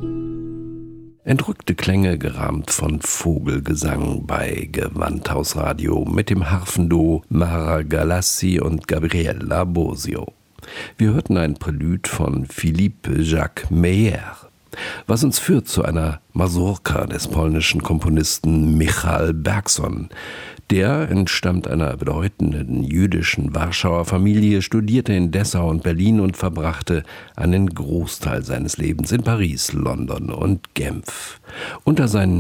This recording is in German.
Entrückte Klänge, gerahmt von Vogelgesang bei Gewandhausradio mit dem Harfenduo Mara Galassi und Gabriella Bosio. Wir hörten ein Prälude von Philippe Jacques Meyer, was uns führt zu einer Mazurka des polnischen Komponisten Michał Bergson. Der entstammt einer bedeutenden jüdischen Warschauer Familie, studierte in Dessau und Berlin und verbrachte einen Großteil seines Lebens in Paris, London und Genf. Unter seinen